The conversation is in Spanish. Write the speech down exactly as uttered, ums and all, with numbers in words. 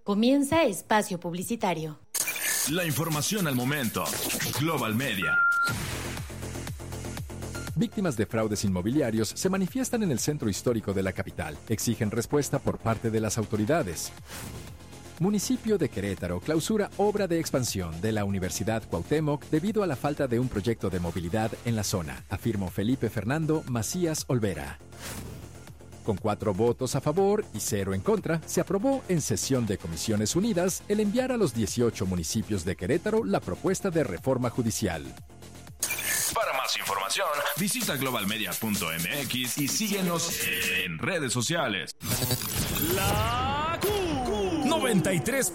Comienza espacio publicitario. La información al momento. Global Media. Víctimas de fraudes inmobiliarios se manifiestan en el centro histórico de la capital. Exigen respuesta por parte de las autoridades. Municipio de Querétaro clausura obra de expansión de la Universidad Cuauhtémoc debido a la falta de un proyecto de movilidad en la zona, afirmó Felipe Fernando Macías Olvera. Con cuatro votos a favor y cero en contra, se aprobó en sesión de Comisiones Unidas el enviar a los dieciocho municipios de Querétaro la propuesta de reforma judicial. Para más información, visita global media punto m x y síguenos en redes sociales. La Q noventa y tres